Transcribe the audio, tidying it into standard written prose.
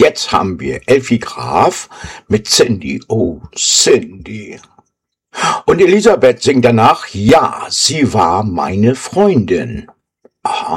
Jetzt haben wir Elfi Graf mit Cindy. Oh, Cindy. Und Elisabeth singt danach, ja, sie war meine Freundin. Aha.